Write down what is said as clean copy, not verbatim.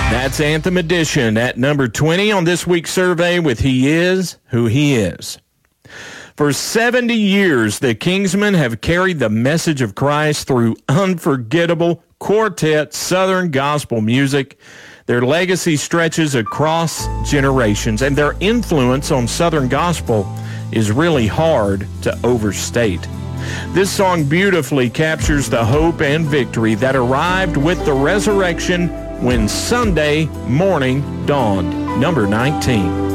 That's Anthem Edition at number 20 on this week's survey with He Is Who He Is. For 70 years, the Kingsmen have carried the message of Christ through unforgettable quartet Southern gospel music. Their legacy stretches across generations, and their influence on Southern gospel is really hard to overstate. This song beautifully captures the hope and victory that arrived with the resurrection when Sunday morning dawned. Number 19.